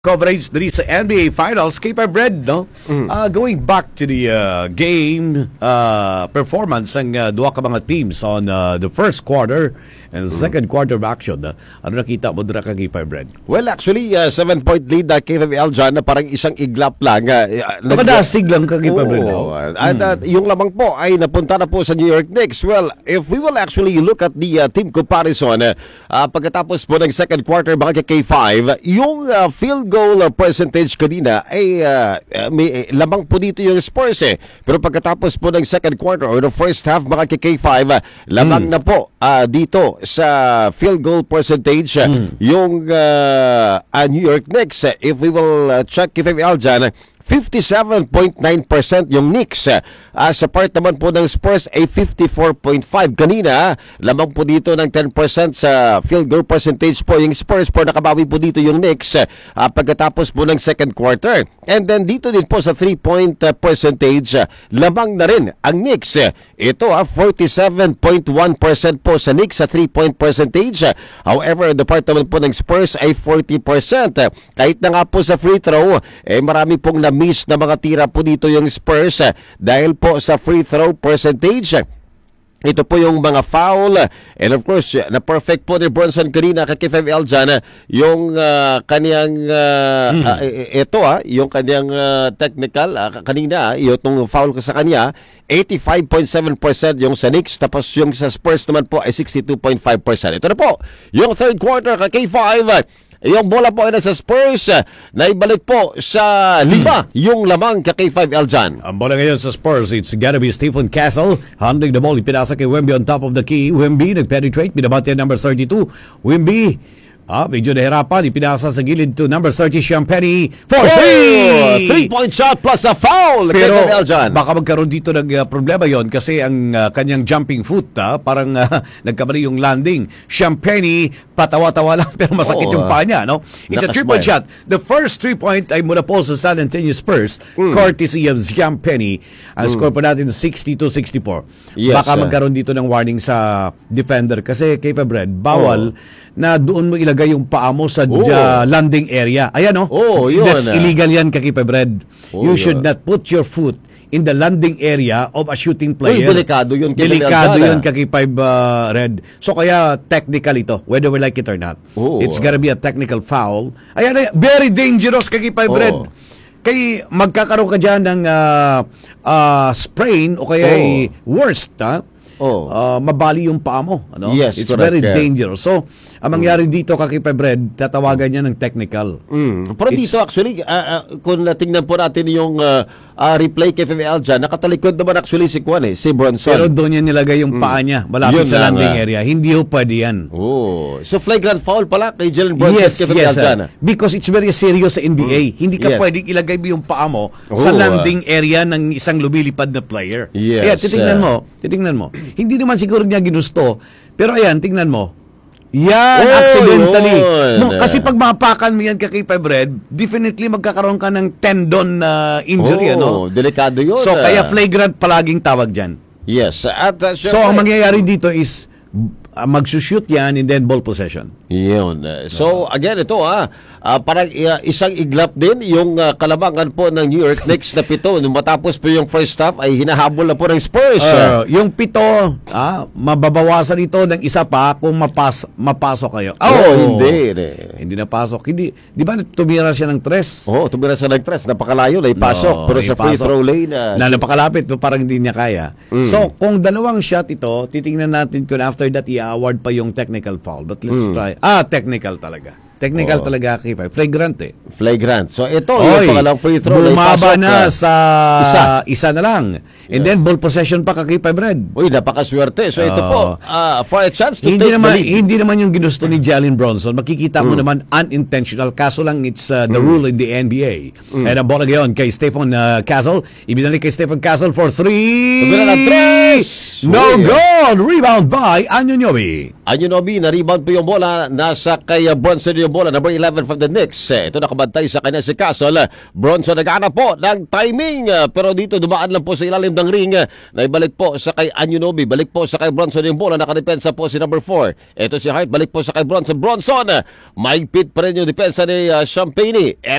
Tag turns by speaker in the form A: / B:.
A: Coverage diri sa NBA Finals kay Red, no? Going back to the game performance ng duha ka mga teams on the first quarter and the second quarter of action. Ano nakita mo dira kay Red?
B: Well, actually, 7-point lead na KFL dyan na parang isang iglap lang.
A: Nakadasig lang kay Red.
B: At yung lamang po ay napunta na po sa New York Knicks. Well, if we will actually look at the team comparison, pagkatapos po ng second quarter mga K5, yung field goal percentage kanina ay may lamang po dito yung Spurs Pero pagkatapos po ng second quarter or the first half mga K5, lamang na po dito sa field goal percentage yung New York Knicks. If we will check KFL dyan, 57.9% yung Knicks. Sa part naman po ng Spurs ay 54.5%. Kanina, lamang po dito ng 10% sa field goal percentage po yung Spurs, pero nakabawi po dito yung Knicks pagkatapos po ng second quarter. And then dito din po sa 3-point percentage, lamang na rin ang Knicks. Ito 47.1% po sa Knicks sa 3-point percentage. However, the part naman po ng Spurs ay 40%. Kahit na nga po sa free throw, marami pong na-miss na mga tira po dito yung Spurs dahil po sa free throw percentage. Ito po yung mga foul and of course na perfect po ni Bronson kanina kay KFL dyan yung kaniyang yung kaniyang technical kanina yung foul ko sa kanya 85.7% yung sa Knicks, tapos yung sa Spurs naman po ay 62.5%. Ito na po yung third quarter kay K5. Yung bola po ay nasa Spurs na ibalik po sa 5 yung lamang kay K5L dyan.
A: Ang bola ngayon sa Spurs, it's gotta be Stephen Castle. Handling the ball, ipinasa kay Wemby on top of the key. Wemby nag-penetrate, binabati ang number 32. Wemby, medyo nahirapan, ipinasa sa gilid to number 30, Champagny for 3!
B: 3-point shot plus a foul.
A: Pero baka magkaroon dito ng problema yon kasi ang kanyang jumping foot, parang nagkamali yung landing. Champagny, patawa-tawa lang pero masakit yung paa niya, no? It's a 3-point shot. The first 3-point ay mula po sa San Antonio Spurs, courtesy of Champagny. Ang score pa natin 62-64.
B: Yes,
A: baka magkaroon dito ng warning sa defender kasi kay Red, bawal na doon mo ilagay yung paa mo sa landing area. Ayan, no?
B: Yun.
A: That's illegal yan, Kakipay Red. You should not put your foot in the landing area of a shooting player.
B: Delikado yun.
A: Delikado yun, Kakipay Red. So kaya technical ito, whether we like it or not. It's gotta be a technical foul. Ayan, very dangerous, Kakipay Red. Kay magkakaroon ka dyan ng sprain o kaya worst, mabali yung paa mo. Ano?
B: Yes,
A: it's
B: correct,
A: very dangerous. So, ang mangyari dito, Kakipay Red, tatawagan niya ng technical.
B: Pero dito actually, kung tingnan po natin yung replay kay FML dyan, nakatalikod naman actually si Bronson.
A: Pero doon niya nilagay yung paa niya, malapit sa landing area. Hindi ho pwede yan.
B: So flagrant foul pala kay Jalen Bronson kay FML dyan.
A: Because it's very serious sa NBA. Hindi ka pwedeng ilagay yung paa mo sa landing area ng isang lumilipad na player. Kaya titingnan mo. Hindi naman siguro niya ginusto. Pero ayan, tingnan mo. Yan, accidentally. Kasi pag mapakan mo yan kay Red, definitely magkakaroon ka ng tendon injury.
B: Delikado yun.
A: So, kaya flagrant palaging tawag dyan.
B: Yes.
A: So, ang mangyayari dito is magsushoot yan and then ball possession.
B: Yun. So, again, ito parang isang iglap din yung kalabangan po ng New York Knicks na 7. Nung matapos po yung first half, ay hinahabol na po ng Spurs.
A: Yung 7, mababawasan ito ng isa pa kung mapasok kayo.
B: Hindi.
A: Hindi napasok. Hindi, di ba tumira siya ng 3?
B: Tumira siya ng 3. Napakalayo na ipasok. Pero sa free throw lane
A: na napakalapit, parang hindi niya kaya. So, kung dalawang shot ito, titingnan natin kung after that i-award pa yung technical foul. But let's try. Technical talaga. Technical talaga, Kipay. Flagrant
B: Flagrant. So, ito, yung pangalang free throw.
A: Bumaba na sa isa na lang. And then, ball possession pa, Kipay Red.
B: Napakaswerte. So, ito po, for a chance to take the lead.
A: Hindi naman yung ginusto ni Jalen Bronson. Makikita mo naman unintentional. Kaso lang, it's the rule in the NBA. And ang bola ngayon kay Stephen Castle. Ibinalik kay Stephen Castle for 3. No goal! Rebound by Anunoby.
B: Na-rebound po yung bola. Nasa kay Bronson yung bola. Number 11 from the Knicks. Ito nakabantay sa kanya si Castle. Bronson naghanap po ng timing, pero dito dumaan lang po sa ilalim ng ring, na ibalik po sa kay Anunoby, balik po sa kay Bronson yung bola, nakadepensa po si number 4. Ito si Hart, balik po sa kay Bronson. Bronson, maigpit pa rin yung depensa ni Champagne.